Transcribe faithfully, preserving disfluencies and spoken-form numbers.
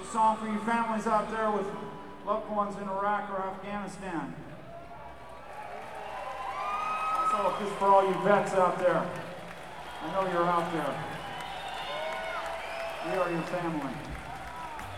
Song for you families out there with loved ones in Iraq or Afghanistan. Also, just for all you vets out there. I know you're out there. We are your family.